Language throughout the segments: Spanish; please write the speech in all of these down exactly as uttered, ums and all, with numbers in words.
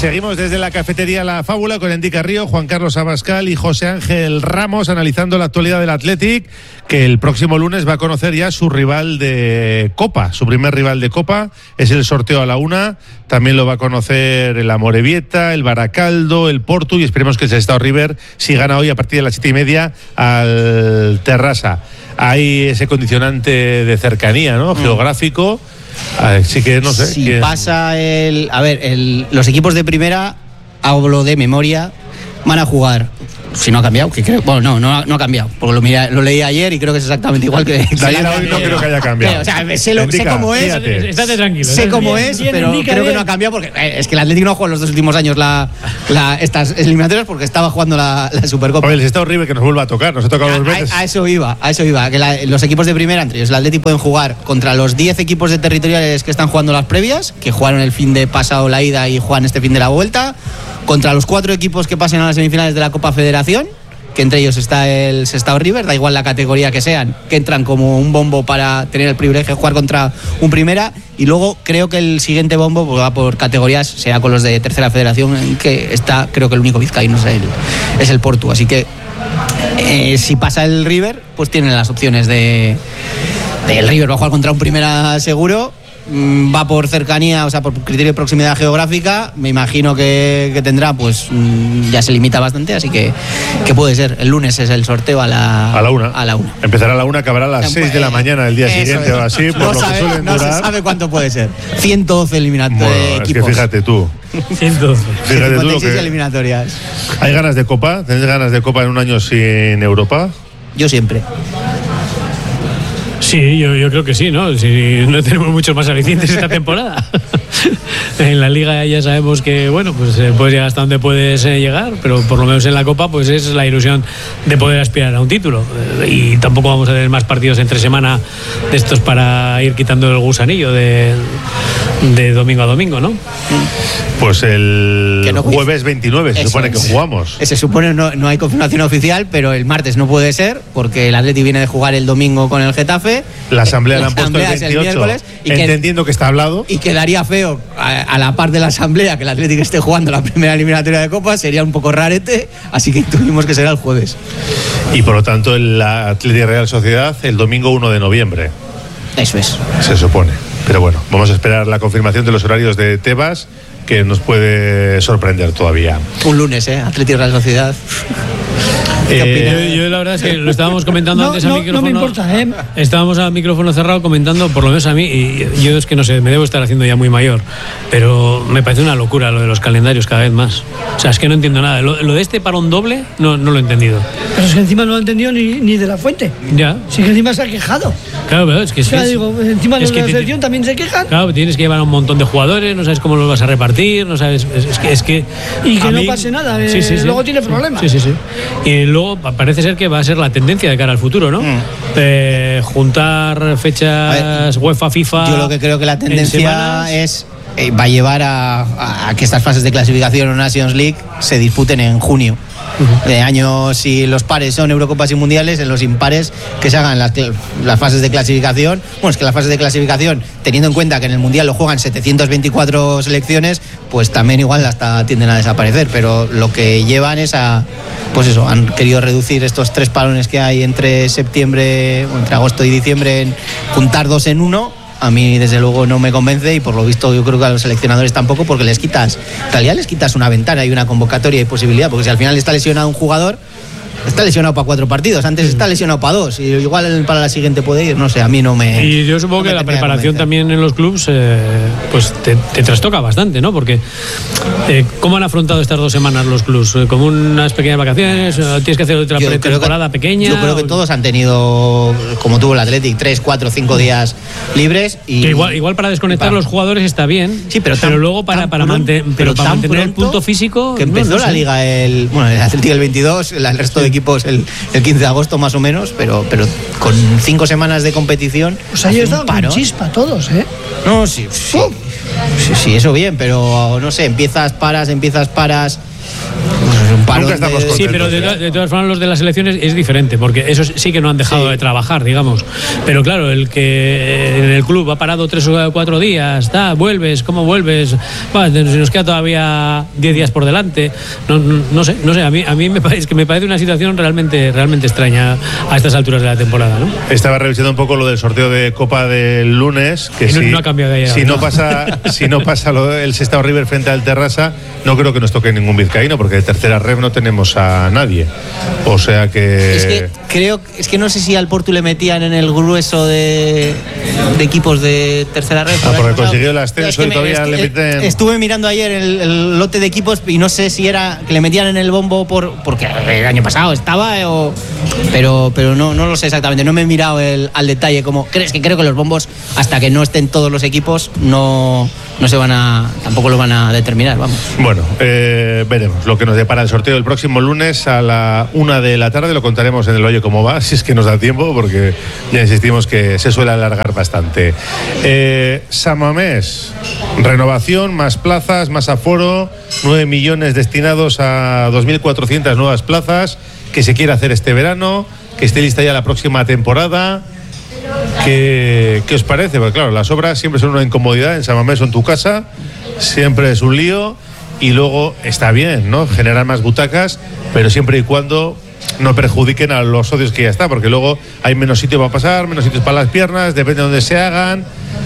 seguimos desde la cafetería La Fábula con Enrique Río, Juan Carlos Abascal y José Ángel Ramos analizando la actualidad del Athletic, que el próximo lunes va a conocer ya su rival de Copa, su primer rival de Copa, es el sorteo a la una, también lo va a conocer el Amorebieta, el Baracaldo, el Portu y esperemos que el Sestao River si gana hoy a partir de las siete y media al Terrassa. Hay ese condicionante de cercanía, ¿no? Mm. Geográfico. Así que no sé. Si ¿quién? pasa el. A ver, el, los equipos de primera, hablo de memoria, van a jugar. Si no ha cambiado, que creo. Bueno, no, no, no ha cambiado. Porque lo, miré, lo leí ayer y creo que es exactamente igual que. que ayer hoy no creo que haya cambiado. O sea, sé, lo, Indica, sé cómo es. Fíjate. Estate tranquilo. Sé cómo es, bien, pero indica, creo bien. que no ha cambiado porque eh, es que el Atlético no ha jugado los dos últimos años la, la, estas eliminatorias porque estaba jugando la, la Supercopa. Oye, el Sestao River que nos vuelva a tocar, nos ha tocado dos veces. A, a eso iba, a eso iba. Que la, los equipos de primera, entre ellos el Atlético, pueden jugar contra los diez equipos de territoriales que están jugando las previas, que jugaron el fin de pasado la ida y juegan este fin de la vuelta, contra los cuatro equipos que pasen a las semifinales de la Copa Federación, que entre ellos está el Sestao River, da igual la categoría que sean, que entran como un bombo para tener el privilegio de jugar contra un primera, y luego creo que el siguiente bombo pues, va por categorías, será con los de tercera federación, en que está, creo que el único vizcaíno es el, es el Portu, así que eh, si pasa el River, pues tienen las opciones de, de el River va a jugar contra un primera seguro. Va por cercanía, o sea, por criterio de proximidad geográfica, me imagino que, que tendrá, pues ya se limita bastante, así que, que puede ser. El lunes es el sorteo a la, a la una. A la una. Empezará a la una, acabará a las seis de la mañana del día Eso siguiente es. o así, por no lo sabe, que suelen no durar. se sabe cuánto puede ser. ciento doce eliminatorias. Bueno, es que fíjate tú. ciento doce. Fíjate tú lo que... eliminatorias. ¿Hay ganas de Copa? ¿Tenés ganas de Copa en un año sin Europa? Yo siempre. Sí, yo, yo creo que sí, ¿no? Si no tenemos muchos más alicientes esta temporada. En la Liga ya sabemos que, bueno, pues eh, puedes llegar hasta donde puedes eh, llegar, pero por lo menos en la Copa, pues es la ilusión de poder aspirar a un título. Eh, y tampoco vamos a tener más partidos entre semana de estos para ir quitando el gusanillo de, de domingo a domingo, ¿no? Pues el no jueves veintinueve se supone que jugamos. Se supone no, no hay confirmación oficial, pero el martes no puede ser, porque el Atleti viene de jugar el domingo con el Getafe. La asamblea la han puesto el veintiocho, el miércoles, y entendiendo que, que está hablado. Y quedaría feo, a, a la par de la asamblea, que el Atlético esté jugando la primera eliminatoria de Copa, sería un poco rarete, así que tuvimos que ser el jueves. Y por lo tanto el Atlético Real Sociedad el domingo uno de noviembre. Eso es. Se supone. Pero bueno, vamos a esperar la confirmación de los horarios de Tebas, que nos puede sorprender todavía. Un lunes, ¿eh? Atlético Real Sociedad. Eh, yo, yo la verdad es que lo estábamos comentando no, antes no, al micrófono. No me importa, ¿eh? Estábamos al micrófono cerrado comentando, por lo menos a mí, y yo es que no sé, me debo estar haciendo ya muy mayor, pero me parece una locura lo de los calendarios cada vez más. O sea, es que no entiendo nada. Lo, lo de este parón doble no, no lo he entendido. Pero es que encima no lo ha entendido ni, ni de la Fuente. Ya. Sí que encima se ha quejado. Claro, pero es que... O sea, es, digo, encima es los de la que selección también se quejan. Claro, tienes que llevar a un montón de jugadores, no sabes cómo los vas a repartir, no sabes... Es, es que... Es que y que no mí, pase nada, eh, sí, sí, sí, luego tiene problemas. Sí, sí, sí. Y luego parece ser que va a ser la tendencia de cara al futuro, ¿no? Mm. Eh, juntar fechas ver, UEFA, FIFA... Yo lo que creo que la tendencia es... Eh, va a llevar a, a, a que estas fases de clasificación en Nations League se disputen en junio. Uh-huh. De años, si los pares son Eurocopas y Mundiales, en los impares que se hagan las, las fases de clasificación. Bueno, es que las fases de clasificación, teniendo en cuenta que en el Mundial lo juegan setecientas veinticuatro selecciones, pues también igual hasta tienden a desaparecer, pero lo que llevan es a, pues eso, han querido reducir estos tres parones que hay entre septiembre, o entre agosto y diciembre, en juntar dos en uno. A mí desde luego no me convence y por lo visto yo creo que a los seleccionadores tampoco, porque les quitas, en realidad les quitas una ventana y una convocatoria y posibilidad, porque si al final está lesionado un jugador, está lesionado para cuatro partidos, antes está lesionado para dos, y igual para la siguiente puede ir, no sé, a mí no me... Y yo supongo no que la preparación también en los clubes eh, pues te, te trastoca bastante, ¿no? Porque eh, ¿cómo han afrontado estas dos semanas los clubes? ¿Como unas pequeñas vacaciones? ¿Tienes que hacer otra yo pretemporada que, pequeña? Yo creo que todos han tenido, como tuvo el Athletic, tres, cuatro, cinco días libres. Y que igual, igual para desconectar para, los jugadores está bien, sí, pero, tan, pero luego para, para, manten, pero para mantener el punto físico... Que empezó no, no la Liga, el bueno, el Athletic el veintidós, el resto de equipos el, el quince de agosto más o menos, pero, pero con cinco semanas de competición. Pues ahí están con chispa todos, ¿eh? No, sí, sí, sí, sí, eso bien, pero no sé, empiezas, paras, empiezas, paras. Un Nunca estamos de... contentos. Sí, pero de, ¿eh? de todas formas los de las elecciones es diferente, porque esos sí que no han dejado Sí. de trabajar, digamos. Pero claro, el que en el club ha parado tres o cuatro días, está, vuelves, ¿cómo vuelves? Bueno, si nos queda todavía diez días por delante. No, no, no sé, no sé, a mí, a mí me parece que me parece una situación realmente, realmente extraña a estas alturas de la temporada, ¿no? Estaba revisando un poco lo del sorteo de Copa del lunes, que Y no- si, no ha cambiado de ayer, si ¿no? no pasa, si no pasa lo del Sestao River frente al Terrassa, no creo que nos toque ningún vizcaíno, porque de tercera ref no tenemos a nadie. O sea que... Es que creo, es que no sé si al Porto le metían en el grueso de, de equipos de tercera red. Ah, porque consiguió el ascenso y todavía es que le meten- Estuve mirando ayer el, el lote de equipos y no sé si era que le metían en el bombo por porque el año pasado estaba eh, o pero pero no no lo sé exactamente. No me he mirado el, al detalle como crees que creo que los bombos hasta que no estén todos los equipos no no se van a tampoco lo van a determinar, vamos. Bueno, eh, veremos lo que nos depara el sorteo del próximo lunes a la una de la tarde. Lo contaremos en el Oye Cómo Va, si es que nos da tiempo, porque ya insistimos que se suele alargar bastante. Eh, San Mamés, renovación, más plazas, más aforo, nueve millones destinados a dos mil cuatrocientas nuevas plazas, que se quiere hacer este verano, que esté lista ya la próxima temporada. ¿Qué, ¿Qué os parece? Porque claro, las obras siempre son una incomodidad. En San Mamés o en tu casa siempre es un lío, y luego está bien, ¿no? Generar más butacas, pero siempre y cuando no perjudiquen a los socios que ya está, porque luego hay menos sitio para pasar, menos sitios para las piernas, depende de dónde se hagan.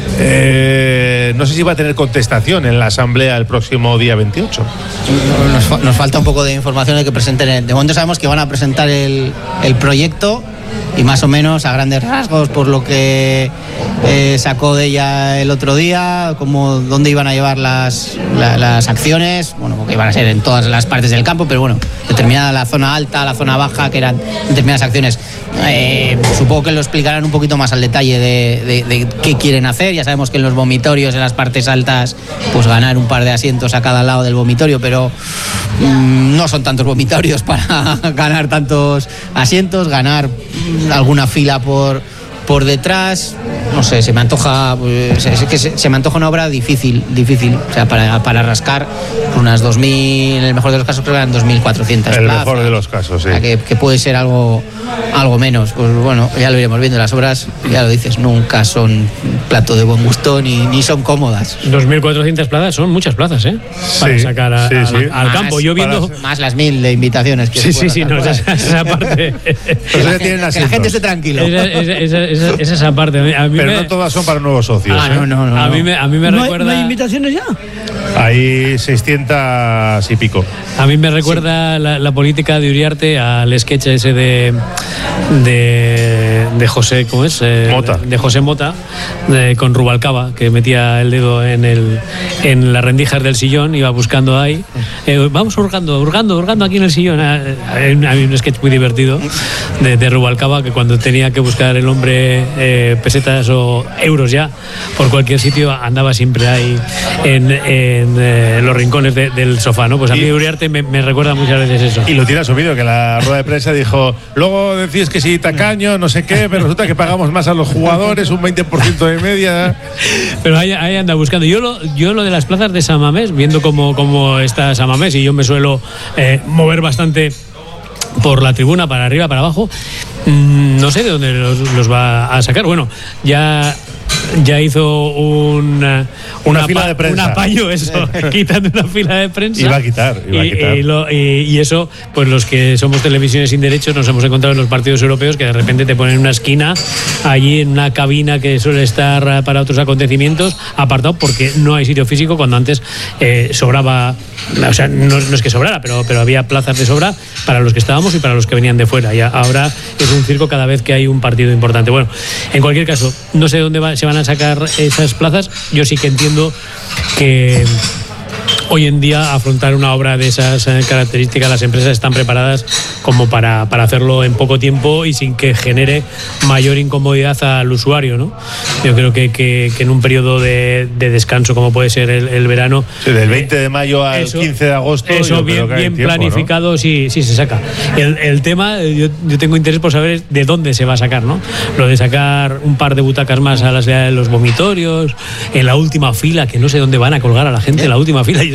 Eh, no sé si va a tener contestación en la asamblea el próximo día veintiocho. Nos, fa- nos falta un poco de información de que presenten. De momento sabemos que van a presentar el, el proyecto y más o menos a grandes rasgos por lo que eh, sacó de ella el otro día, como dónde iban a llevar las, la- las acciones, bueno, porque iban a ser en todas las partes del campo, pero bueno, determinada la zona alta, la zona baja, que eran determinadas acciones. Eh, supongo que lo explicarán un poquito más al detalle de, de, de qué quieren hacer. Ya sabemos que en los vomitorios, en las partes altas, pues ganar un par de asientos a cada lado del vomitorio, pero mmm, no son tantos vomitorios para ganar tantos asientos, ganar mmm, alguna fila por, por detrás. No sé, se me antoja, pues, es que se, se me antoja una obra difícil, difícil, o sea, para, para rascar unas dos mil, en el mejor de los casos creo que eran dos mil cuatrocientas El plazas. mejor de los casos, sí. O sea, que, que puede ser algo, algo menos. Pues bueno, ya lo iremos viendo. Las obras, ya lo dices, nunca son plato de buen gusto ni, ni son cómodas. dos mil cuatrocientas plazas son muchas plazas, ¿eh? Para Sí, sacar a- sí, a- sí. al Más- campo. Yo viendo. para- Más las mil de invitaciones que Sí, se sí, puedan sí, no, hacer. esa, esa parte. Pero ya tienen Que la asientos. gente esté tranquilo. Esa, esa, esa, esa- esa- esa parte. A mí Pero me, no todas son para nuevos socios. Ah, ¿eh? no, no, no. a no. mí me, a mí me ¿No hay, recuerda. no hay invitaciones ya? Hay seiscientas y pico. A mí me recuerda la, la política de Uriarte al sketch ese de de, de José, ¿cómo es? Eh, Mota. De, de José Mota, de- con Rubalcaba, que metía el dedo en el en las rendijas del sillón, iba buscando ahí. Eh, vamos hurgando, hurgando, hurgando aquí en el sillón. Ah, Hay un, hay un sketch muy divertido de, de Rubalcaba, que cuando tenía que buscar el hombre eh, pesetas o euros ya por cualquier sitio, andaba siempre ahí en, en eh, los rincones de- del sofá, ¿no? Pues a mí Y- Uriarte me, me recuerda muchas veces eso. Y lo tiene asumido, que en la rueda de prensa dijo, luego decís que sí, tacaño, no sé qué, pero resulta que pagamos más a los jugadores, un veinte por ciento de media. Pero ahí, ahí anda buscando. Yo lo, yo lo de las plazas de San Mamés, viendo cómo, cómo está San Mamés, y yo me suelo eh, mover bastante por la tribuna, para arriba, para abajo, mmm, no sé de dónde los, los va a sacar. Bueno, ya... Ya hizo una, Una fila de prensa. un apaño, eso, quitando una fila de prensa. Iba a quitar, iba a y, quitar. Y, lo- y- y eso, pues los que somos televisiones sin derechos nos hemos encontrado en los partidos europeos, que de repente te ponen en una esquina, allí en una cabina que suele estar eh, para otros acontecimientos, apartado porque no hay sitio físico, cuando antes eh, sobraba, o sea, no, no es que sobrara, pero, pero había plazas de sobra para los que estábamos y para los que venían de fuera. Y ahora es un circo cada vez que hay un partido importante. Bueno, en cualquier caso, no sé dónde va- se van a sacar esas plazas. Yo sí que entiendo que hoy en día afrontar una obra de esas eh, características, las empresas están preparadas como para, para hacerlo en poco tiempo y sin que genere mayor incomodidad al usuario, ¿no? Yo creo que, que, que en un periodo de, de descanso como puede ser el, el verano, Sí, del veinte de mayo al eso- quince de agosto. eso yo creo bien, que hay bien tiempo, ¿no? planificado, sí, sí se saca. El, el tema, yo, yo tengo interés por saber de dónde se va a sacar, ¿no? Lo de sacar un par de butacas más a las de los vomitorios, en la última fila, que no sé dónde van a colgar a la gente, en la última fila. Yo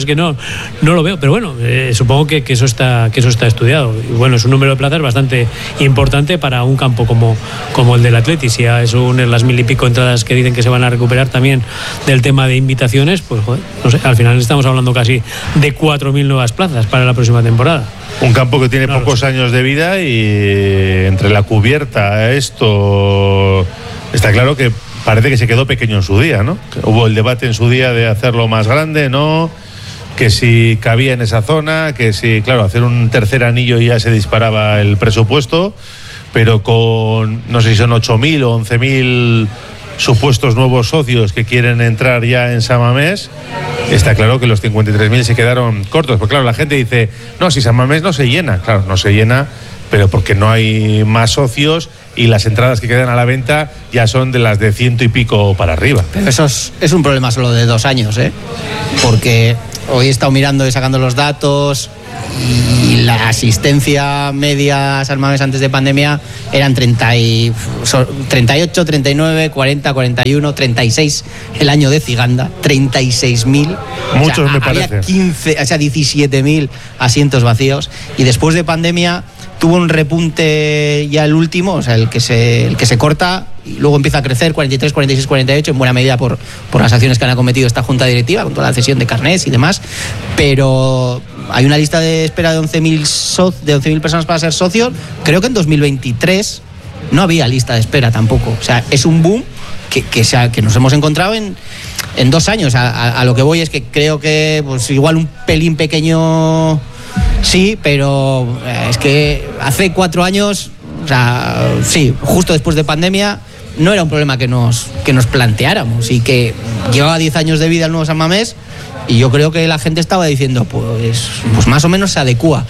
es que no, no lo veo. Pero bueno, eh, supongo que, que, eso está, que eso está estudiado. Y bueno, es un número de plazas bastante importante para un campo como, como el del Atleti. Si a eso unen las mil y pico entradas que dicen que se van a recuperar también del tema de invitaciones, pues joder, no sé, al final estamos hablando casi de cuatro mil nuevas plazas para la próxima temporada. Un campo que tiene claro, pocos sí. años de vida y entre la cubierta, esto, está claro que parece que se quedó pequeño en su día, ¿no? Hubo el debate en su día de hacerlo más grande, ¿no? Que si cabía en esa zona, que si, claro, hacer un tercer anillo ya se disparaba el presupuesto, pero con, no sé si son ocho mil o once mil supuestos nuevos socios que quieren entrar ya en San Mamés, está claro que los cincuenta y tres mil se quedaron cortos. Porque claro, la gente dice, no, si San Mamés no se llena. Claro, no se llena, pero porque no hay más socios y las entradas que quedan a la venta ya son de las de ciento y pico para arriba. Pero eso es, es un problema solo de dos años, ¿eh? Porque hoy he estado mirando y sacando los datos y la asistencia media a San Mamés antes de pandemia eran treinta y, treinta y ocho, treinta y nueve, cuarenta, cuarenta y uno, treinta y seis el año de Ciganda, treinta y seis mil. Muchos, o sea, me parece. Había quince, o sea, diecisiete mil asientos vacíos y después de pandemia tuvo un repunte ya el último, o sea, el que se, el que se corta y luego empieza a crecer, cuarenta y tres, cuarenta y seis, cuarenta y ocho, en buena medida por, por las acciones que han acometido esta junta directiva, con toda la cesión de carnés y demás, pero hay una lista de espera de once mil so, de once mil personas para ser socios. Creo que en dos mil veintitrés no había lista de espera tampoco, o sea, es un boom que, que, se ha, que nos hemos encontrado en, en dos años. A, a, a lo que voy es que creo que pues igual un pelín pequeño sí, pero es que hace cuatro años, o sea, sí, justo después de pandemia, no era un problema que nos, que nos planteáramos y que llevaba diez años de vida el nuevo San Mamés y yo creo que la gente estaba diciendo, pues, pues más o menos se adecúa.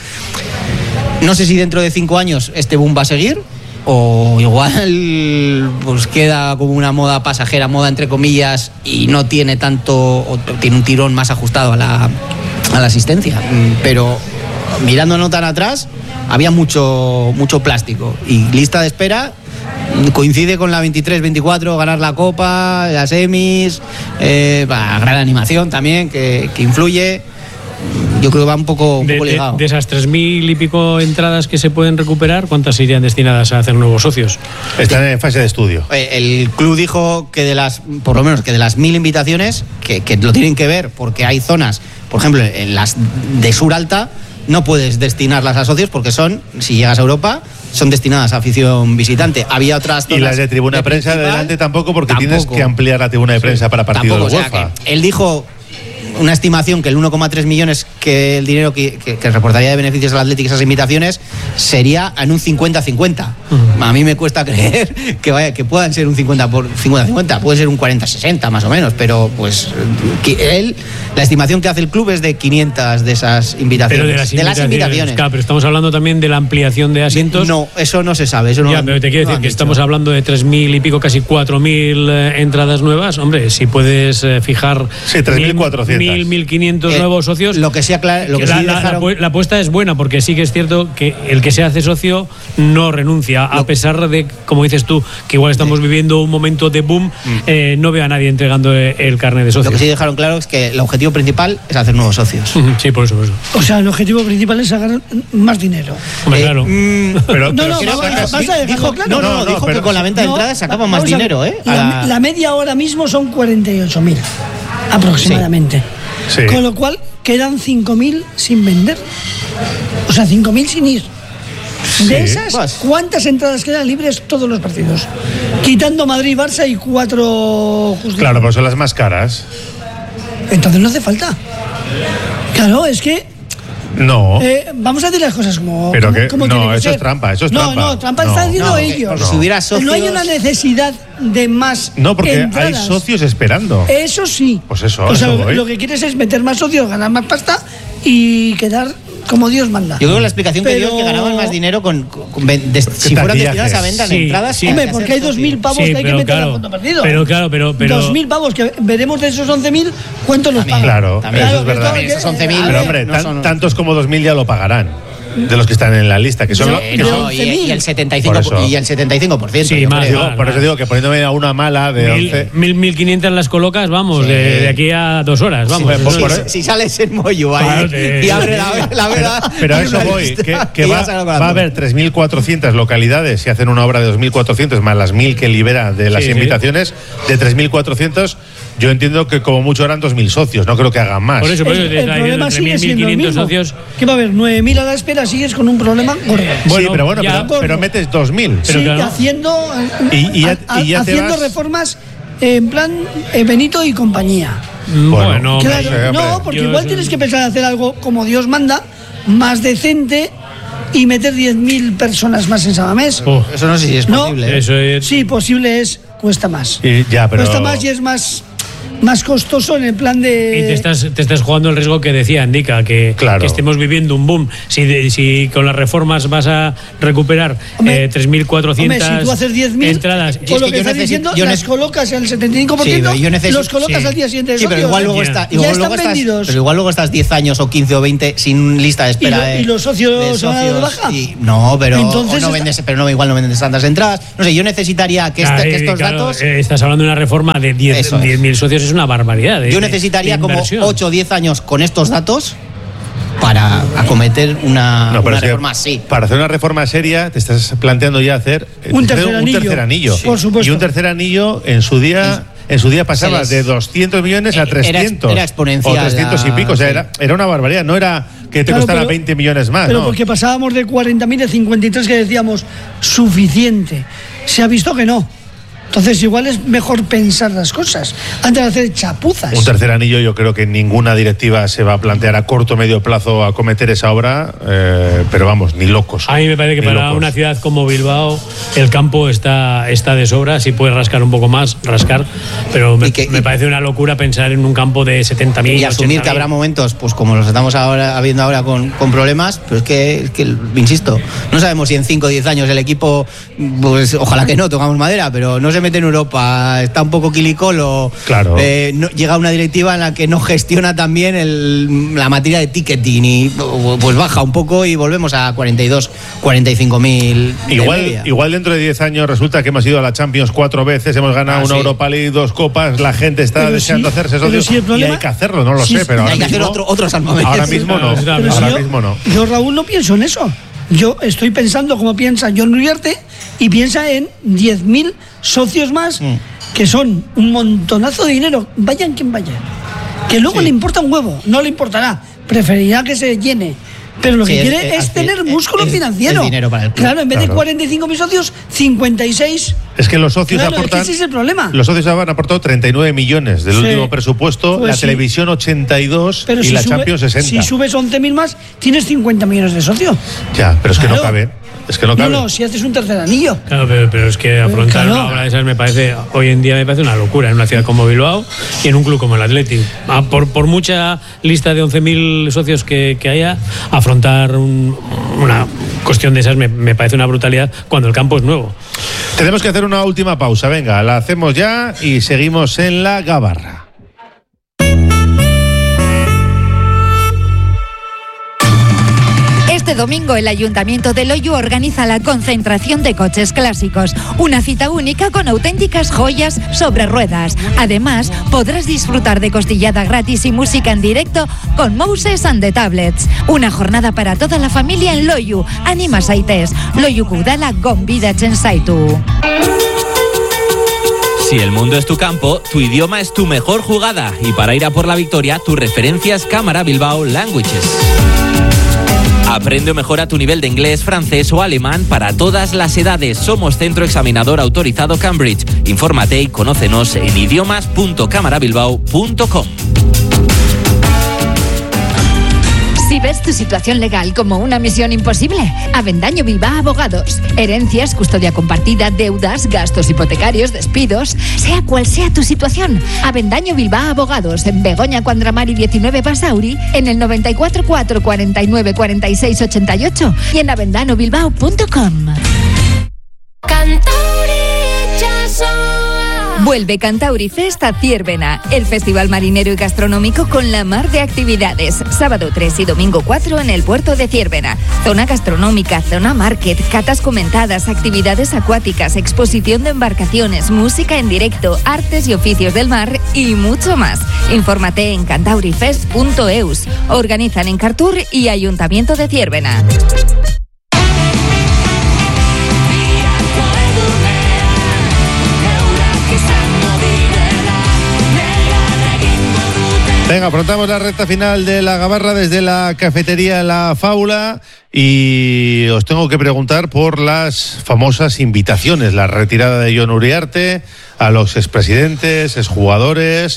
No sé si dentro de cinco años este boom va a seguir o igual pues queda como una moda pasajera, moda entre comillas, y no tiene tanto, o tiene un tirón más ajustado a la, a la asistencia, pero mirando no tan atrás había mucho, mucho plástico y lista de espera. Coincide con la veintitrés veinticuatro, ganar la Copa, las semis, eh, gran animación también que, que influye. Yo creo que va un poco, un de, poco ligado. De, de esas tres mil y pico entradas que se pueden recuperar, ¿cuántas irían destinadas a hacer nuevos socios? Están en fase de estudio. El club dijo que de las, por lo menos que de las mil invitaciones, que, que lo tienen que ver, porque hay zonas, por ejemplo, en las de sur alta, no puedes destinarlas a socios porque son, si llegas a Europa, son destinadas a afición visitante. Había otras zonas. Y las de tribuna de prensa de delante tampoco, porque tampoco. Tienes que ampliar la tribuna de prensa sí. para partidos tampoco, de UEFA. O sea, él dijo una estimación que el uno coma tres millones que el dinero que, que, que reportaría de beneficios al Atlético esas invitaciones sería en un cincuenta cincuenta. Uh-huh. A mí me cuesta creer que vaya que puedan ser un cincuenta por cincuenta cincuenta, puede ser un cuarenta sesenta más o menos, pero pues que él, la estimación que hace el club es de quinientas de esas invitaciones. Pero de las de invitaciones, las invitaciones. Claro, pero estamos hablando también de la ampliación de asientos. No, eso no se sabe. Eso no, ya, pero te quiero decir no que dicho. Estamos hablando de tres mil y pico, casi cuatro mil eh, entradas nuevas. Hombre, si puedes eh, fijar sí, tres mil cuatrocientos. mil, mil quinientos Eh, nuevos socios. Lo que sea claro, lo que la, sí la, dejaron... la, la apuesta es buena, porque sí que es cierto que el que se hace socio no renuncia, lo, a pesar de, como dices tú, que igual estamos sí. viviendo un momento de boom, mm. eh, no veo a nadie entregando el carnet de socio. Lo que sí dejaron claro es que el objetivo principal es hacer nuevos socios. Sí, por eso, por eso. O sea, el objetivo principal es sacar más dinero. Hombre, eh, claro. Mm, pero, no, pero no, si vamos, sacas, vas a dijo, claro. No, no, no, no dijo pero, que con la venta de no, entradas sacaban más dinero, ¿eh? La, la... la media ahora mismo son cuarenta y ocho mil aproximadamente. Sí. Sí. Con lo cual quedan cinco mil sin vender. O sea, cinco mil sin ir. De sí. esas, pues. ¿cuántas entradas quedan libres todos los partidos? Quitando Madrid, Barça y cuatro... Claro, pues son las más caras. Entonces no hace falta. Claro, es que... No. Eh, vamos a decir las cosas como. Pero como, que, como no, eso ser. es trampa, eso es no, trampa. No, no, trampa no, están diciendo no, ellos. no. Si hubiera socios... No hay una necesidad de más. No, porque entradas. hay socios esperando. Eso sí. Pues eso. O sea, eso lo, lo que quieres es meter más socios, ganar más pasta y quedar como Dios manda. Yo creo que la explicación pero... que dio que ganaban más dinero con, con, con de, si fueran destinadas a venta sí, de entradas. sí. Hombre, porque hay dos mil pavos sí, que hay que meter claro, a fondo perdido. Pero claro, pero, pero dos mil pavos que veremos de esos once mil, ¿cuántos nos pagan? Claro, también, eso es verdad. Esos once mil, pero hombre, no tan, son... tantos como dos mil ya lo pagarán. de los que están en la lista, que son, Sí, los, que no, son y, y el setenta y cinco Por eso. y el setenta y cinco por ciento. Sí, yo más, creo. digo, por eso digo que poniéndome a una mala de once. Mil, mil quinientas las colocas, vamos, Sí. de, de aquí a dos horas, vamos. Sí, Eso por- es- por- Si, si sales en Moyu ahí Claro, te- y abre la, la vela. Pero a hay eso una voy, lista que, que y va, vas a va a haber tres mil cuatrocientas localidades si hacen una obra de dos mil cuatrocientos más las mil que libera de las Sí, sí. invitaciones. De tres mil cuatrocientos, yo entiendo que como mucho eran dos mil socios, no creo que hagan más. Por eso, por eso El, te el está problema diciendo, sigue entre siendo el mil quinientos mismo. socios. Que va a haber nueve mil a la espera, sigues con un problema gordo. Sí, Bueno, pero bueno, ya- pero, pero metes dos mil. Pero sí, claro. haciendo, Y- y ya- a- a- y ya te haciendo vas- reformas en plan eh, Benito y compañía. Bueno, hombre, Claro, sí, hombre. no, porque Yo igual eso- tienes que pensar en hacer algo como Dios manda, más decente y meter diez mil personas más en Samamés. Oh, Eso no sé si es No. posible. ¿eh? eso es. Sí, posible es, cuesta más. Y ya, pero Cuesta más y es más, más costoso en el plan de... Y te estás, te estás jugando el riesgo que decía Indica, que, Claro. que estemos viviendo un boom. Si, de- si con las reformas vas a recuperar Hombre, eh, tres mil cuatrocientas Hombre, si tú haces diez mil, entradas. con Y es lo que que yo estás necesito- diciendo, yo las ne- colocas al setenta y cinco por Sí, ciento, pero yo necesito- los colocas sí. al día siguiente de Sí, pero socios. igual luego, Ya. está, Ya igual están luego estás, vendidos. pero igual luego estás diez años o quince o veinte sin lista de espera. ¿Y lo- de- y los socios de se van a dar de baja? y- no, pero Entonces o no está- vendes, pero no, igual no vendes tantas entradas. No sé, yo necesitaría que, este- Ay, que estos claro, datos. eh, estás hablando de una reforma de Eso es. diez mil socios, es una barbaridad. de- Yo de- necesitaría de como inversión. ocho o diez años con estos datos para acometer una, No, pero una es que reforma así. para hacer una reforma seria te estás planteando ya hacer eh, Un hacer tercer anillo. tercer anillo. Sí. Por supuesto. Y un tercer anillo en su día en su día pasaba les- de doscientos millones a Era ex- trescientos. era exponencial O trescientos y la- pico. O sea, sí. era, era una barbaridad. No era que te Claro, costara pero- veinte millones más. Pero ¿no? porque pasábamos de cuarenta mil a cincuenta y tres que decíamos suficiente. Se ha visto que no. Entonces igual es mejor pensar las cosas antes de hacer chapuzas. Un tercer anillo, yo creo que ninguna directiva se va a plantear a corto o medio plazo acometer esa obra, eh, pero vamos, ni locos. A mí me parece que Ni para locos. una ciudad como Bilbao el campo está, está de sobra. Si puedes rascar un poco más, rascar. Pero me, Y que- me y- parece una locura pensar en un campo de setenta mil. Y asumir que habrá momentos, pues como los estamos ahora viendo ahora con, con problemas, pero es que, es que, insisto, no sabemos si en cinco o diez años el equipo, pues ojalá que no, tocamos madera, pero no se mete en Europa, está un poco quilicolo. Claro. Eh, no- llega una directiva en la que no gestiona también el, la materia de ticketing y pues baja un poco y volvemos a cuarenta y dos, cuarenta y cinco mil. de Igual, media. igual dentro de diez años resulta que hemos ido a la Champions cuatro veces, hemos ganado Ah, una sí. Europa League, dos copas, la gente está Pero deseando sí, hacerse pero socio sí, el y problema- hay que hacerlo, no lo sí, sé, pero hay ahora que hacer mismo, otro, otro San Mamés. ahora mismo no. Pero Pero si Ahora yo, mismo no. yo, Raúl, no pienso en eso. Yo estoy pensando como piensa John Uriarte y piensa en diez mil socios más, Mm. que son un montonazo de dinero. Vayan quien vaya. Que luego Sí. le importa un huevo, no le importará. Preferirá que se llene. Pero lo Sí, que es- quiere es- es, es- tener es- músculo es- financiero. es dinero para el club. Claro, en vez de Claro. cuarenta y cinco mil socios, cincuenta y seis. Es que los socios Claro, es que aportan. ese es el problema. Los socios han aportado treinta y nueve millones del Sí. último presupuesto, Pues la sí. televisión ochenta y dos Pero y si, la sube- Champions sesenta. si subes once mil más, tienes cincuenta millones de socio. Ya, pero es que no Claro. cabe. Es que no No, cabe. no, si haces un tercer anillo. Claro, pero, pero es que afrontar Claro. una obra de esas me parece, hoy en día me parece una locura en una ciudad como Bilbao y en un club como el Athletic. Ah, Por, por mucha lista de once mil socios que, que haya, afrontar un- una cuestión de esas me, me parece una brutalidad cuando el campo es nuevo. Tenemos que hacer una última pausa. Venga, la hacemos ya y seguimos en la Gabarra. Este domingo el Ayuntamiento de Loiu organiza la concentración de coches clásicos, una cita única con auténticas joyas sobre ruedas. Además, podrás disfrutar de costillada gratis y música en directo con Moses and the Tablets. Una jornada para toda la familia en Loiu. Anima Saites, Loiu Kudala Gonbidatzen Zaitu. Si el mundo es tu campo, tu idioma es tu mejor jugada. Y para ir a por la victoria, tu referencia es Cámara Bilbao Languages. Aprende o mejora tu nivel de inglés, francés o alemán para todas las edades. Somos centro examinador autorizado Cambridge. Infórmate y conócenos en idiomas punto camarabilbao punto com. Si ves tu situación legal como una misión imposible, Avendaño Bilbao Abogados. Herencias, custodia compartida, deudas, gastos hipotecarios, despidos. Sea cual sea tu situación, Avendaño Bilbao Abogados. En Begoña Cuandramari diecinueve Basauri, en el noventa y cuatro cuatro cuarenta y nueve cuarenta y seis ochenta y ocho y en avendano bilbao punto com. Vuelve Cantauri Fest a Ciérvena, el festival marinero y gastronómico con la mar de actividades. Sábado tres y domingo cuatro en el puerto de Ciérvena. Zona gastronómica, zona market, catas comentadas, actividades acuáticas, exposición de embarcaciones, música en directo, artes y oficios del mar y mucho más. Infórmate en cantaurifest punto eus. Organizan Encartur y Ayuntamiento de Ciérvena. Venga, afrontamos la recta final de la Gabarra desde la cafetería La Fábula y os tengo que preguntar por las famosas invitaciones, la retirada de Jon Uriarte a los expresidentes, exjugadores.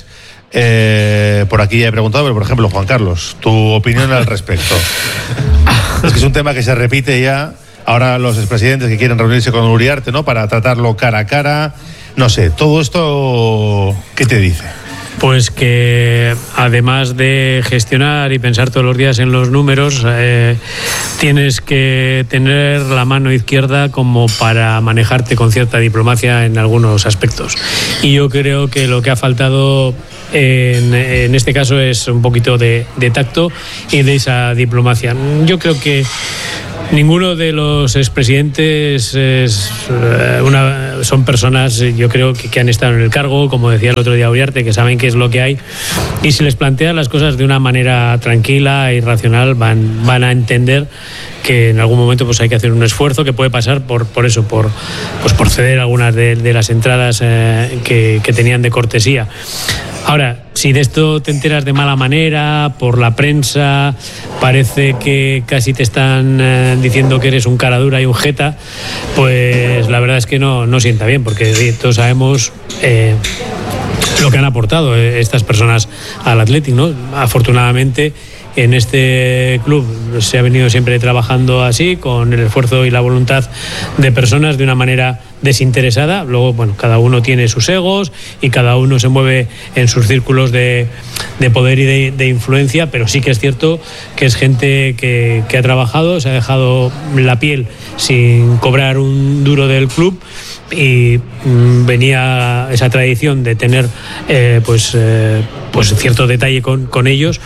Eh, por aquí ya he preguntado, pero por ejemplo, Juan Carlos, tu opinión al respecto. Es que es un tema que se repite ya. Ahora los expresidentes que quieren reunirse con Uriarte, ¿no? Para tratarlo cara a cara. No sé, todo esto, ¿qué te dice? Pues que además de gestionar y pensar todos los días en los números, eh, tienes que tener la mano izquierda como para manejarte con cierta diplomacia en algunos aspectos. Y yo creo que lo que ha faltado en, en este caso es un poquito de, de tacto y de esa diplomacia. Yo creo que ninguno de los expresidentes es una, son personas, yo creo, que, que han estado en el cargo, como decía el otro día Uriarte, que saben qué es lo que hay, y si les plantean las cosas de una manera tranquila y racional, van, van a entender que en algún momento pues hay que hacer un esfuerzo que puede pasar por, por eso, por, pues por ceder algunas de, de las entradas eh, que, que tenían de cortesía. Ahora, si de esto te enteras de mala manera, por la prensa, parece que casi te están eh, diciendo que eres un cara dura y un jeta, pues la verdad es que no, no sienta bien, porque sí, todos sabemos eh, lo que han aportado estas personas al Athletic, ¿no? Afortunadamente, en este club se ha venido siempre trabajando así, con el esfuerzo y la voluntad de personas de una manera desinteresada. Luego, bueno, cada uno tiene sus egos y cada uno se mueve en sus círculos de, de poder y de, de influencia, pero sí que es cierto que es gente que, que ha trabajado, se ha dejado la piel sin cobrar un duro del club, y mmm, venía esa tradición de tener eh, pues, eh, pues cierto detalle con, con ellos.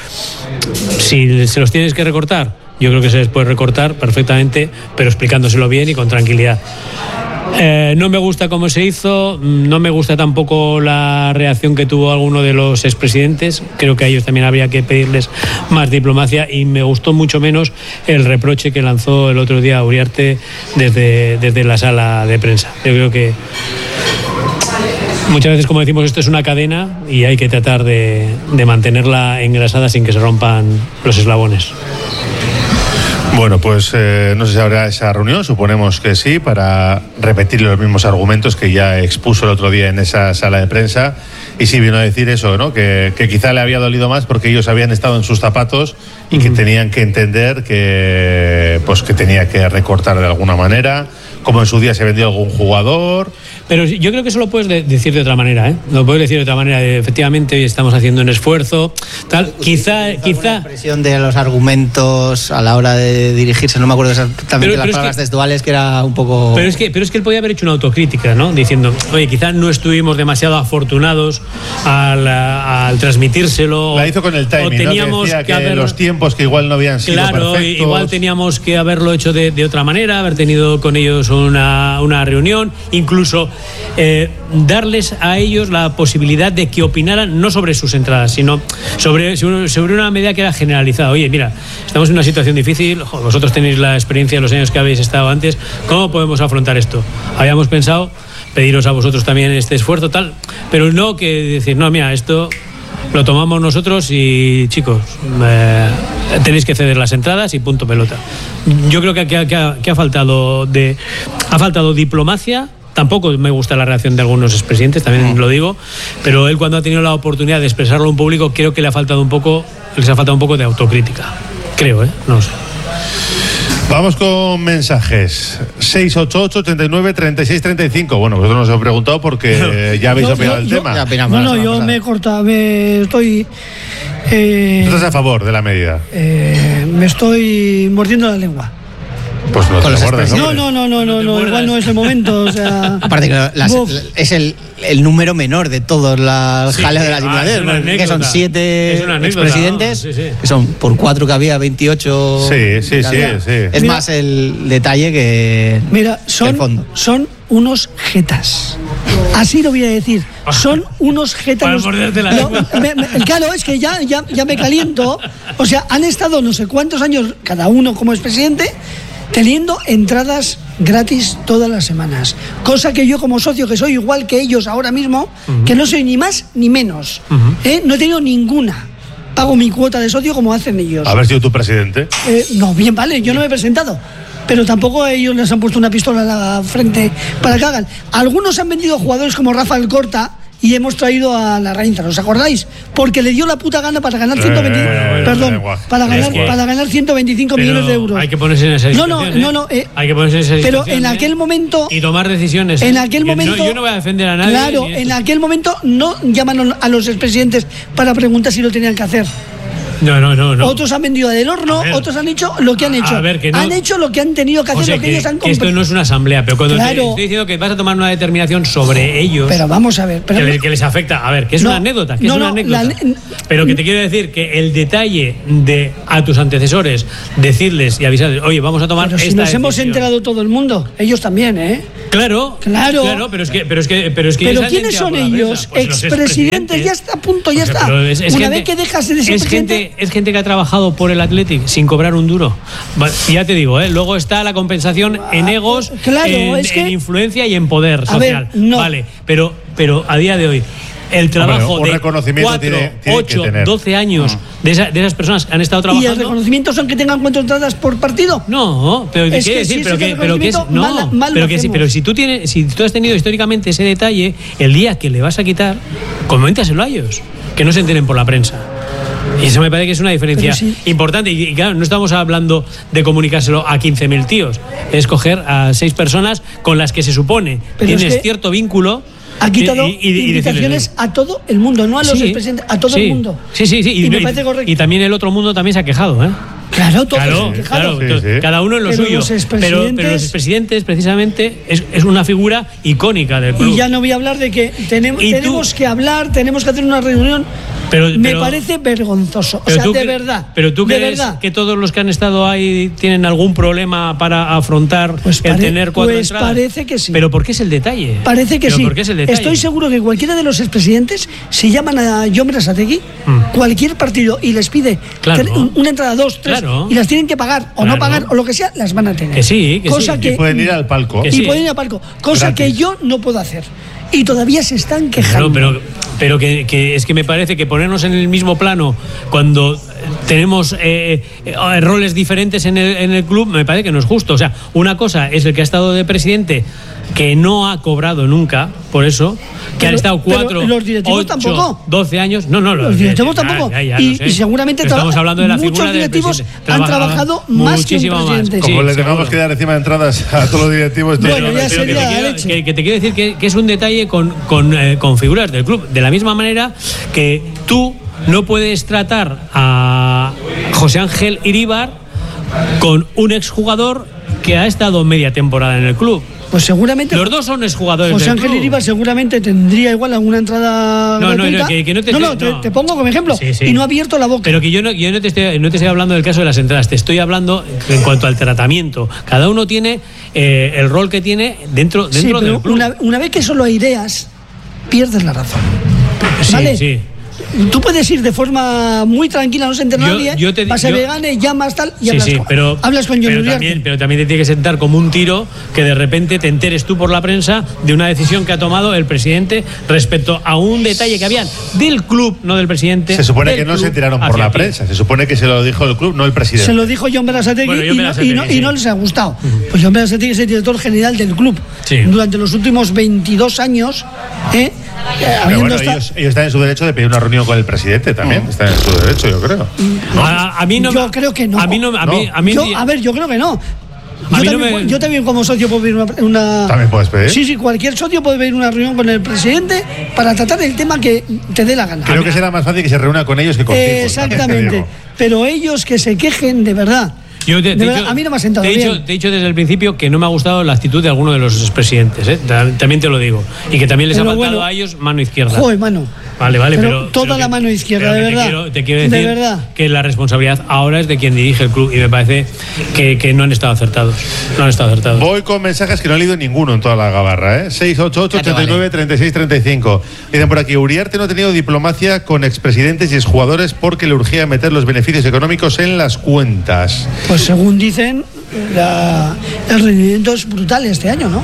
Si se los tienes que recortar, yo creo que se les puede recortar perfectamente, pero explicándoselo bien y con tranquilidad. Eh, no me gusta cómo se hizo, no me gusta tampoco la reacción que tuvo alguno de los expresidentes. Creo que a ellos también habría que pedirles más diplomacia, y me gustó mucho menos el reproche que lanzó el otro día a Uriarte desde, desde la sala de prensa. Yo creo que muchas veces, como decimos, esto es una cadena y hay que tratar de, de mantenerla engrasada sin que se rompan los eslabones. Bueno, pues eh, no sé si habrá esa reunión, suponemos que sí, para repetir los mismos argumentos que ya expuso el otro día en esa sala de prensa. Y sí vino a decir eso, ¿no? Que, que quizá le había dolido más porque ellos habían estado en sus zapatos y uh-huh. que tenían que entender que, pues, que tenía que recortar de alguna manera, como en su día se vendió algún jugador. Pero yo creo que eso lo puedes de- decir de otra manera, ¿eh? Lo puedes decir de otra manera. De, efectivamente, hoy estamos haciendo un esfuerzo, tal. Quizá, quizá. La expresión de los argumentos a la hora de dirigirse, no me acuerdo exactamente pero, las pero palabras que, textuales, que era un poco. Pero es que, pero es que él podía haber hecho una autocrítica, ¿no? Diciendo, oye, quizás no estuvimos demasiado afortunados al, al transmitírselo. La hizo con el timing, o teníamos ¿no? Que decía que, que haber, los tiempos que igual no habían sido claro, perfectos. Igual teníamos que haberlo hecho de, de otra manera, haber tenido con ellos una, una reunión, incluso eh, darles a ellos la posibilidad de que opinaran no sobre sus entradas, sino sobre, sobre una medida que era generalizada. Oye, mira, estamos en una situación difícil, vosotros tenéis la experiencia de los años que habéis estado antes, ¿cómo podemos afrontar esto? Habíamos pensado pediros a vosotros también este esfuerzo, tal, pero no que decir, no, mira, esto lo tomamos nosotros y, chicos, eh, tenéis que ceder las entradas y punto pelota. Yo creo que, que, que, ha, que ha faltado de ha faltado diplomacia. Tampoco me gusta la reacción de algunos expresidentes, también lo digo, pero él, cuando ha tenido la oportunidad de expresarlo en público, creo que le ha faltado un poco, les ha faltado un poco de autocrítica. Creo, ¿eh? No sé. Vamos con mensajes. seis ocho ocho, ochenta y nueve, treinta y seis, treinta y cinco. Bueno, vosotros nos he preguntado porque ya habéis yo, opinado yo, el yo, tema. Ya, no, no, yo me he cortado, me estoy... Eh, ¿Estás a favor de la medida? Eh, me estoy mordiendo la lengua. Pues no, Con los acuerdas, No, no, no, no, no, no, igual no es el momento. O sea, aparte que las, es el, el número menor de todos los Sí, jaleos de las ah, eliminatorias, que son siete Es una anécdota, expresidentes, no, sí, sí. que son por cuatro que había, veintiocho. Sí, sí, que sí, había. sí. Es Mira, más el detalle que mira, que el son, fondo. son unos jetas. Así lo voy a decir. Son unos jetas. Para los- morderte la no, lengua. me- me- claro, es que ya, ya, ya me caliento. O sea, han estado no sé cuántos años cada uno como expresidente teniendo entradas gratis todas las semanas. Cosa que yo como socio, que soy igual que ellos ahora mismo, que no soy ni más ni menos. ¿eh? No he tenido ninguna. Pago mi cuota de socio como hacen ellos. Haber sido tu presidente. Eh, no, bien, vale, yo no me he presentado. Pero tampoco ellos les han puesto una pistola a la frente para que hagan. Algunos han vendido jugadores como Rafael Corta y hemos traído a la Reintra, ¿os acordáis? Porque le dio la puta gana para ganar ciento veinte, eh, perdón, lenguaje. para ganar, Es que- para ganar ciento veinticinco Pero millones de euros. hay que ponerse en esa No, situación. no, ¿eh? no, no, eh, hay que ponerse en esa pero situación, en ¿eh? aquel momento- Y tomar decisiones. En ¿eh? aquel Que momento. No, yo no voy a defender a nadie. Claro, ni en esto. aquel momento no llaman a los expresidentes para preguntar si lo tenían que hacer. No, no, no. no. Otros han vendido del horno, A ver. otros han hecho lo que han A- hecho. a ver, que no- Han hecho lo que han tenido que hacer, José, lo que, que, ellos han que esto comprado. no es una asamblea, pero cuando te Claro. estoy diciendo que vas a tomar una determinación sobre ellos, Pero vamos a ver. Pero que, le- que les afecta, a ver, que es No, una anécdota, que no, es una no, anécdota. la- pero que te quiero decir que el detalle de a tus antecesores decirles y avisarles, oye, vamos a tomar Pero si esta nos hemos decisión". enterado todo el mundo, ellos también, ¿eh? Claro, Claro. claro, pero es que, pero es que, pero es que Pero ellos han ¿quiénes enterado son por la ellos? prensa. Pues los Expresidentes, ya está a punto, ya Pero- está. pero es- es Una gente- vez que dejas de ser es presidente, gente, es gente que ha trabajado por el Athletic sin cobrar un duro. Va- Y ya te digo, ¿eh? Luego está la compensación en egos, claro, en, es que- en influencia y en poder A ver, social. no. Vale, pero, pero a día de hoy. El trabajo un de reconocimiento cuatro, tiene- tiene que ocho, tener. doce años de, esa- de esas personas que han estado y el trabajando. reconocimiento son que tengan cuatro entradas por partido. No, pero Es quiere que si decir, ese pero que, pero que es, reconocimiento, no, mal- mal lo pero que sí, hacemos. pero si tú tienes, si tú has tenido históricamente ese detalle, el día que le vas a quitar, coméntaselo a ellos, que no se enteren por la prensa. Y eso me parece que es una diferencia Pero sí. importante. Y, y claro, no estamos hablando de comunicárselo a quince mil tíos, es coger a seis personas con las que se supone Pero tienes es que cierto vínculo. Ha quitado y- y- y invitaciones decirles, a todo el mundo, no a los sí, expresidentes, a todo sí, el mundo. Sí, sí, sí. Y, Y, me y- parece correcto. y también el otro mundo también se ha quejado, ¿eh? claro, todos Claro, se han quejado. claro, Sí, entonces, sí. cada uno en lo Pero suyo. los Pero, expresidentes- pero los expresidentes, precisamente, es, es una figura icónica del club. Y ya no voy a hablar de que tenemos, ¿Y tú? tenemos que hablar, tenemos que hacer una reunión. Pero- me pero- parece vergonzoso. O Pero sea, tú de cre- verdad. Pero tú de crees verdad. que todos los que han estado ahí tienen algún problema para afrontar Pues el pare- tener cuatro pues entradas? parece que sí. Pero ¿por qué es el detalle? Parece que ¿Pero sí. ¿Por qué es el detalle? Estoy seguro que cualquiera de los expresidentes, si llaman a John Berasategui, cualquier partido, y les pide Claro. tre- un- una entrada, dos, tres, Claro. y las tienen que pagar o no Claro. pagar o lo que sea, las van a tener. Que sí, que Cosa sí. que, Y pueden ir al palco. Que y sí. pueden ir a palco. Cosa Gratis. que yo no puedo hacer. Y todavía se están quejando. Claro, pero, pero que, que es que me parece que ponernos en el mismo plano cuando tenemos eh, eh, roles diferentes en el, en el club, me parece que no es justo. O sea, una cosa es el que ha estado de presidente, que no ha cobrado nunca, por eso, que Pero- han estado pero cuatro, los directivos ocho, tampoco. doce años. No, no, Los directivos tampoco. ya, ya, y, lo sé. y seguramente Pero estamos traba- hablando de la muchos figura del directivos presidente. han Trabaja trabajado más que un muchísimo más. presidente. Sí, Como le tengamos seguro. que dar encima de entradas a todos los directivos. esto Bueno, es- ya Pero que sería te, la quiero, leche. que- que te quiero decir que, que es un detalle con, con, eh, con figuras del club. De la misma manera que tú no puedes tratar a José Ángel Iríbar con un exjugador que ha estado media temporada en el club. Pues seguramente. Los dos son exjugadores José del Ángel club. Iribar seguramente tendría igual alguna entrada. No, no, no, gratuita. que- que no te- no, no, no. te, te pongo como ejemplo. Sí, sí. Y no ha abierto la boca. Pero que yo no, yo no te estoy, no te estoy hablando del caso de las entradas, te estoy hablando en cuanto al tratamiento. Cada uno tiene eh, el rol que tiene dentro, sí, dentro pero del club. una, una vez que solo aireas, pierdes la razón. Sí, ¿Vale? sí. Tú puedes ir de forma muy tranquila, no se entera Yo- nadie, yo te- vas a yo- Vegane, llamas tal y Sí, hablas, sí, con, pero, hablas con John pero, Uriarte. también, pero también te tiene que sentar como un tiro que de repente te enteres tú por la prensa de una decisión que ha tomado el presidente respecto a un detalle que había del club, no del presidente. Se supone del que no club se enteraron por hacia la ti. prensa. Se supone que se lo dijo el club, no el presidente. Se lo dijo John Berasategui Bueno, John y, no, Berasategui, y no- y sí. no les ha gustado. Pues John Berasategui es el director general del club. Sí. Durante los últimos veintidós años, ¿eh? Eh, Pero habiendo bueno, esta- ellos, ellos están en su derecho de pedir una reunión con el presidente también. Están en su derecho, yo creo. A, a mí no yo me- creo que no. A mí no, a mí, No. a mí Yo- a ver, yo creo que no. A Yo mí no también, me- yo también como socio puedo pedir una, una- También puedes pedir. Sí, sí, cualquier socio puede pedir una reunión con el presidente para tratar el tema que te dé la gana. Creo que será más fácil que se reúna con ellos que contigo. Eh, también te exactamente. digo. Pero ellos que se quejen de verdad Yo te, de te verdad, dicho, a mí no me ha sentado te he bien. dicho, te he dicho desde el principio que no me ha gustado la actitud de alguno de los expresidentes, ¿eh? También te lo digo. Y que también les Pero ha faltado bueno, a ellos mano izquierda. Joder, mano. Vale, vale, pero, pero. toda pero la que, mano izquierda, de te verdad. Quiero, te quiero decir de verdad. que la responsabilidad ahora es de quien dirige el club y me parece que, que no han estado acertados. No han estado acertados. Voy con mensajes que no he leído ninguno en toda la gabarra, ¿eh? seis ocho ocho, ochenta y nueve, treinta y seis, treinta y cinco. Dicen por aquí, Uriarte no ha tenido diplomacia con expresidentes y exjugadores porque le urgía meter los beneficios económicos en las cuentas. Pues según dicen, la, el rendimiento es brutal este año, ¿no?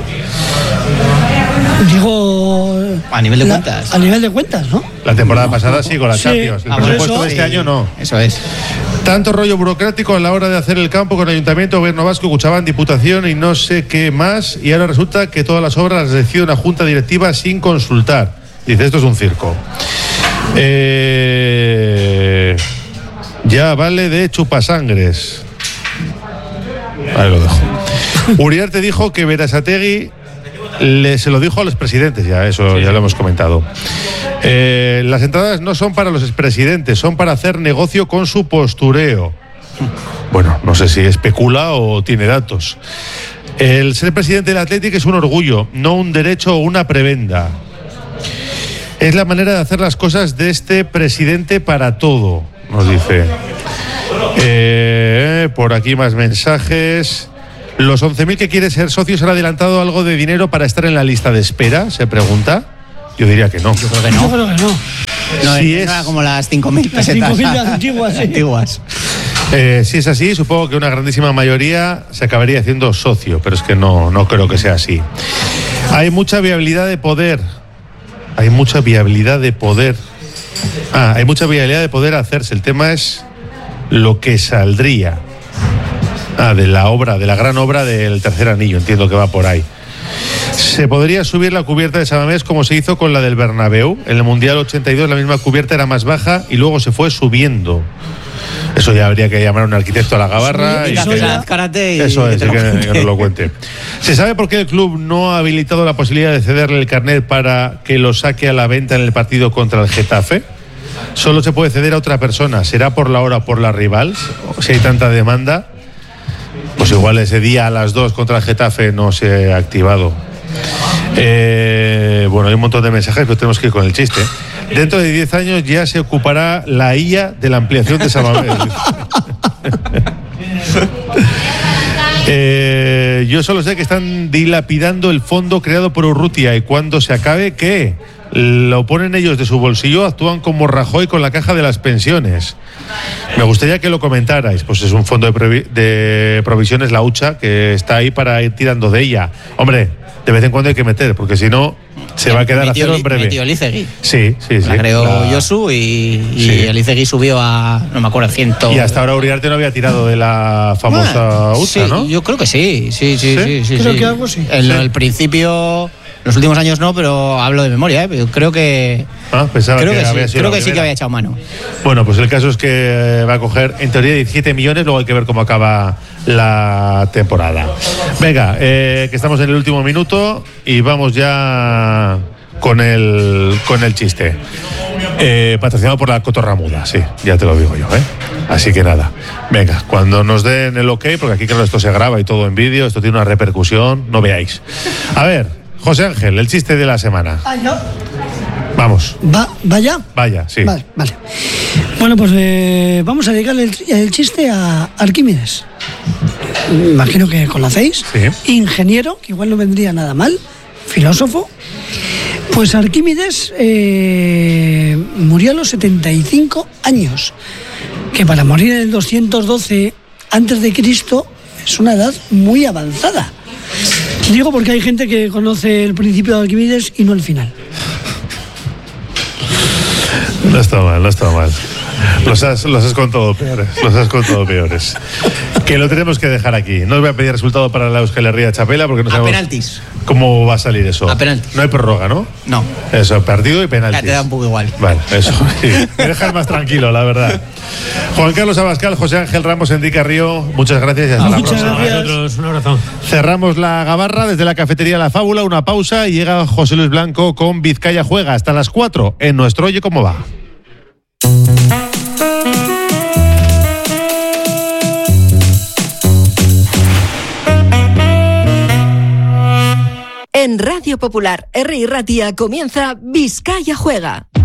Digo... A nivel de la, cuentas. A nivel de cuentas, ¿no? La temporada pasada sí, con la Sí. Champions. El Ah, presupuesto eso, de este sí. año no. Eso es. Tanto rollo burocrático a la hora de hacer el campo con Ayuntamiento, Gobierno Vasco, Cuchabán, Diputación y no sé qué más. Y ahora resulta que todas las obras las decide una junta directiva sin consultar. Dice, esto es un circo. Eh, ya vale de chupasangres. Ahí lo dejo. Uriarte dijo que Berasategui le, se lo dijo a los presidentes, ya eso sí. Ya lo hemos comentado. Eh, las entradas no son para los expresidentes, son para hacer negocio con su postureo. Bueno, no sé si especula o tiene datos. El ser presidente del Athletic es un orgullo, no un derecho o una prebenda. Es la manera de hacer las cosas de este presidente para todo, nos dice. Eh, por aquí más mensajes. ¿Los once mil que quieren ser socios han adelantado algo de dinero para estar en la lista de espera? Se pregunta. Yo diría que no. Yo creo que no. Yo creo que no. No, si es, es, era como las cinco mil Las pesetas. cinco mil antiguas, sí. antiguas. Eh, si es así, supongo que una grandísima mayoría se acabaría haciendo socio, pero es que no, no creo que sea así. Hay mucha viabilidad de poder. Hay mucha viabilidad de poder. Ah, hay mucha viabilidad de poder hacerse. El tema es lo que saldría. Ah, de la obra, de la gran obra del tercer anillo, entiendo que va por ahí. Se podría subir la cubierta de Samamés como se hizo con la del Bernabéu. En el Mundial ochenta y dos la misma cubierta era más baja y luego se fue subiendo. Eso ya habría que llamar a un arquitecto a la gabarra. Sí, y, y que, ya, karate y eso es, que, y que, que nos lo cuente. ¿Se sabe por qué el club no ha habilitado la posibilidad de cederle el carnet para que lo saque a la venta en el partido contra el Getafe? Solo se puede ceder a otra persona. ¿Será por la hora o por la rival? Si hay tanta demanda, pues igual ese día a las dos contra el Getafe no se ha activado. Eh, bueno, hay un montón de mensajes, pero tenemos que ir con el chiste. Dentro de diez años ya se ocupará la I A de la ampliación de Samamés. eh, yo solo sé que están dilapidando el fondo creado por Urrutia y cuando se acabe, ¿qué? Lo ponen ellos de su bolsillo, actúan como Rajoy con la caja de las pensiones. Me gustaría que lo comentarais. Pues es un fondo de, previ- de provisiones, la hucha, que está ahí para ir tirando de ella. Hombre, de vez en cuando hay que meter, porque si no se va a quedar a cero en breve. Metió Elizegui. Sí, sí, sí. La creó la... Yosu y, y sí. Elizegui subió a, no me acuerdo, ciento... Y hasta ahora Uriarte no había tirado de la famosa bueno, hucha, sí, ¿no? Yo creo que sí, sí, sí, ¿Sí? sí. sí Creo sí. que algo sí. El, Sí. el principio... Los últimos años no, pero hablo de memoria, ¿eh? Pero creo que Ah, pensaba creo que, que, había sí, sido creo la que sí que primera. había echado mano. Bueno, pues el caso es que va a coger en teoría diecisiete millones, luego hay que ver cómo acaba la temporada. Venga, eh, que estamos en el último minuto y vamos ya con el con el chiste. Eh, patrocinado por la Cotorra Muda, sí, ya te lo digo yo, ¿eh? Así que nada, venga, cuando nos den el ok, porque aquí claro esto se graba y todo en vídeo, esto tiene una repercusión, no veáis. A ver, José Ángel, el chiste de la semana. Ah, ¿no? Vamos. ¿Va, ¿Vaya? Vaya, sí. Vale, vale. Bueno, pues eh, vamos a dedicarle el, el chiste a Arquímedes. Imagino que conocéis. Sí. Ingeniero, que igual no vendría nada mal. Filósofo. Pues Arquímedes eh, murió a los setenta y cinco años. Que para morir en el doscientos doce antes de Cristo es una edad muy avanzada. Digo porque hay gente que conoce el principio de Arquímedes y no el final. No está mal, no está mal. Los has, los has contado peores, los has contado peores. Que lo tenemos que dejar aquí. No os voy a pedir resultado para la Euskal Herria Chapela porque no A sabemos penaltis. cómo va a salir eso. A penaltis. No hay prórroga, ¿no? No. Eso, partido y penaltis. Ya te da un poco igual. Vale, eso. Sí. Me dejas más tranquilo, la verdad. Juan Carlos Abascal, José Ángel Ramos, Enrique Río, muchas gracias y hasta la Muchas próxima. gracias. A vosotros, un abrazo. Cerramos la gabarra desde la cafetería La Fábula, una pausa y llega José Luis Blanco con Vizcaya Juega hasta las cuatro en nuestro Oye Cómo Va. En Radio Popular, Herri y Ratia comienza Vizcaya Juega.